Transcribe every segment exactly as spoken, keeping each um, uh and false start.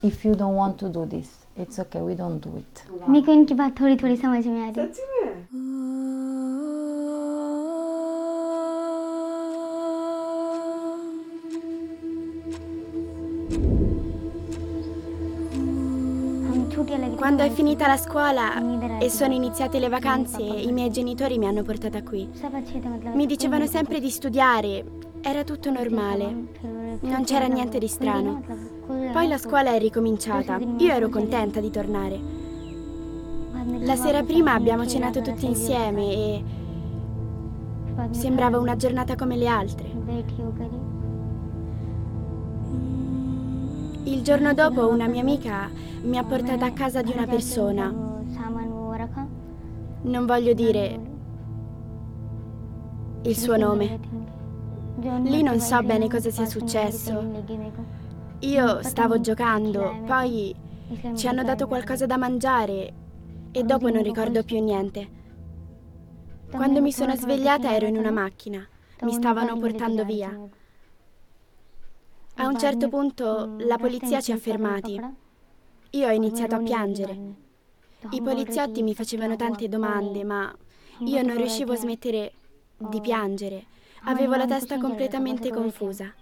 If you don't want to do this, it's okay, we don't do it. मेरे को इनकी बात थोड़ी थोड़ी समझ में आ रही। सच में? Quando è finita la scuola e sono iniziate le vacanze, i miei genitori mi hanno portata qui. Mi dicevano sempre di studiare, era tutto normale, non c'era niente di strano. Poi la scuola è ricominciata, io ero contenta di tornare. La sera prima abbiamo cenato tutti insieme e sembrava una giornata come le altre. Il giorno dopo una mia amica mi ha portata a casa di una persona. Non voglio dire il suo nome. Lì non so bene cosa sia successo. Io stavo giocando, poi ci hanno dato qualcosa da mangiare e dopo non ricordo più niente. Quando mi sono svegliata ero in una macchina, mi stavano portando via. A un certo punto la polizia ci ha fermati. Io ho iniziato a piangere. I poliziotti mi facevano tante domande, ma io non riuscivo a smettere di piangere. Avevo la testa completamente confusa.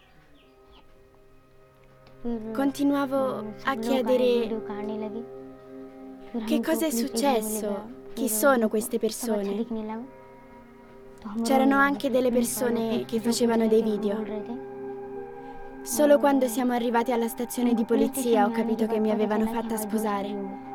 Continuavo a chiedere che cosa è successo, chi sono queste persone. C'erano anche delle persone che facevano dei video. Solo quando siamo arrivati alla stazione di polizia ho capito che mi avevano fatta sposare.